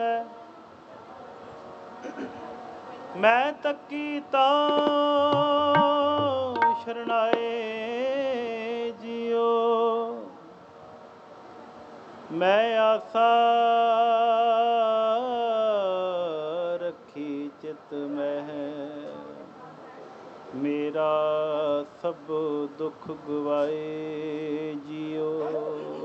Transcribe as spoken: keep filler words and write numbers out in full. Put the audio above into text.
ਮੈਂ ਤੱਕੀ ਤਾਂ ਸ਼ਰਨਾਏ ਜਿਉ, ਮੈਂ ਆਸਾ ਰੱਖੀ ਚਿਤ ਮਹਿ, ਮੇਰਾ ਸਭ ਦੁੱਖ ਗਵਾਏ ਜਿਉ।